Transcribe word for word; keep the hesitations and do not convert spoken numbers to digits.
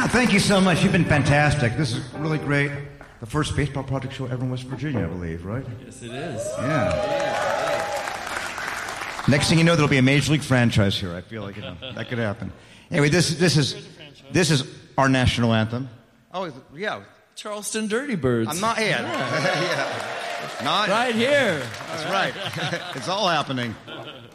thank you so much. You've been fantastic. This is really great. The first baseball project show ever in West Virginia, I believe, right? Yes, it is. Yeah. Next thing you know, there'll be a major league franchise here. I feel like it, that could happen. Anyway, this this is this is our national anthem. Oh, yeah. Charleston Dirty Birds. I'm not here. Yeah. yeah. Not right here. That's right. It's all happening.